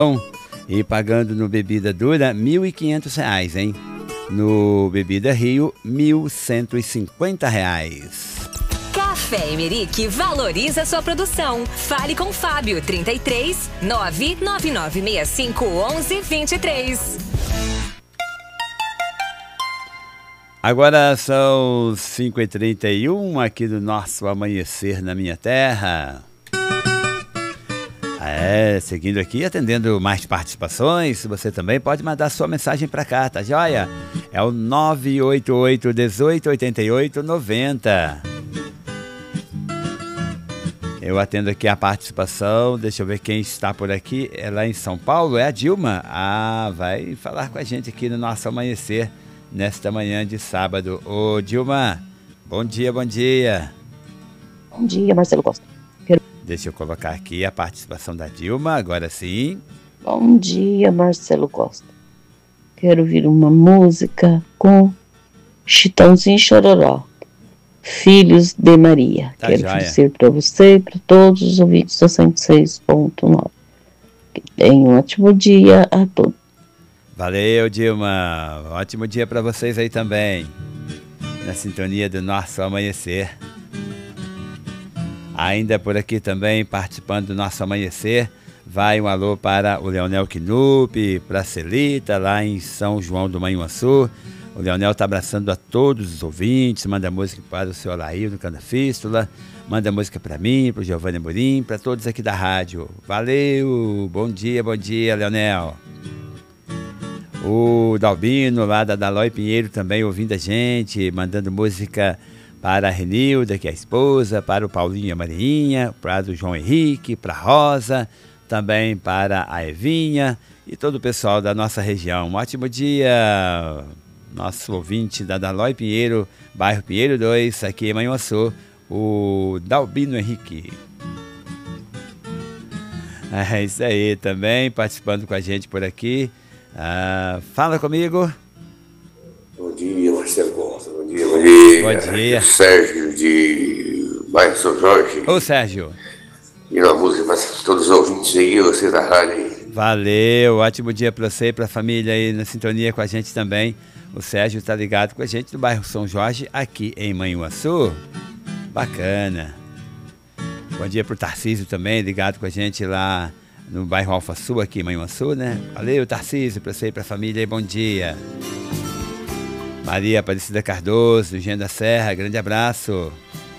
E pagando no Bebida Dura R$ 1.500, hein? No Bebida Rio, R$ 1.150. Café Emerick valoriza sua produção. Fale com Fábio, 33 99965 1123. Agora são 5h31 aqui do nosso Amanhecer na Minha Terra. Seguindo aqui, atendendo mais participações, você também pode mandar sua mensagem para cá, tá joia? É o 988 18 88 90. Eu atendo aqui a participação, deixa eu ver quem está por aqui. É lá em São Paulo, é a Dilma. Vai falar com a gente aqui no nosso Amanhecer, nesta manhã de sábado. Ô Dilma, bom dia, bom dia. Bom dia, Marcelo Costa. Deixa eu colocar aqui a participação da Dilma, agora sim. Bom dia, Marcelo Costa. Quero ouvir uma música com Chitãozinho e Chororó, Filhos de Maria. Tá, quero joia. dizer para você e para todos os ouvintes da 106.9. Que tenham um ótimo dia a todos. Valeu, Dilma. Ótimo dia para vocês aí também, na sintonia do nosso Amanhecer. Ainda por aqui também, participando do nosso Amanhecer, vai um alô para o Leonel Knupp, para a Celita, lá em São João do Manhuaçu. O Leonel está abraçando a todos os ouvintes, manda música para o seu Alair do Canafístula, manda música para mim, para o Giovanni Amorim, para todos aqui da rádio. Valeu, bom dia, Leonel. O Dalbino, lá da Dalói Pinheiro, também ouvindo a gente, mandando música para a Renilda, que é a esposa, para o Paulinho e a Marinha, para o João Henrique, para a Rosa, também para a Evinha e todo o pessoal da nossa região. Um ótimo dia, nosso ouvinte da Dalói Pinheiro, bairro Pinheiro 2, aqui em Manhuaçu, o Dalbino Henrique. É isso aí, também participando com a gente por aqui. Fala comigo. Bom dia, Marcelo Costa. Bom dia. Bom dia. Sérgio de bairro São Jorge. Ô, Sérgio. E uma música para todos os ouvintes aí, você da rádio aí. Valeu, ótimo dia para você e para a família aí na sintonia com a gente também. O Sérgio está ligado com a gente do bairro São Jorge, aqui em Manhuaçu. Bacana. Bom dia para o Tarcísio também, ligado com a gente lá no bairro Alfa Sul, aqui em Manhuaçu, né? Valeu, Tarcísio, para você e para a família aí, bom dia. Maria Aparecida Cardoso, do Engenho da Serra, grande abraço.